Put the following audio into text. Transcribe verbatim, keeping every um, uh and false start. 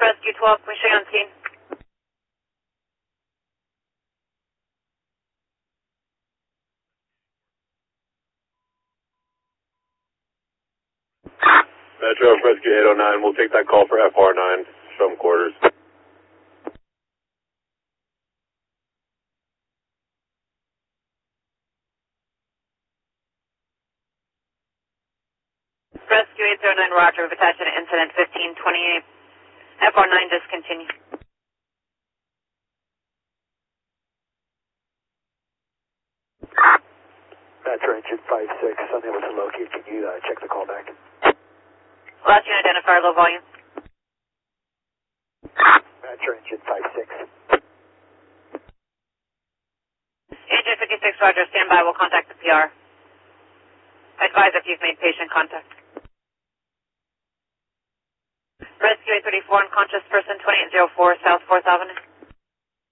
Rescue twelve, we show you on scene. Metro Rescue eight oh nine, we'll take that call for F R nine, show them quarters. Rescue eight oh nine, Roger, we've attached an incident fifteen twenty-eight. F R nine discontinue. Metro engine five six, unable to locate. Can you uh, check the call back? Last unit identifier, low volume. Metro engine five six. Agent fifty-six, Roger, stand by, we'll contact the P R. Advise if you've made patient contact. Rescue eight thirty-four, unconscious person, twenty-eight oh four South fourth Avenue.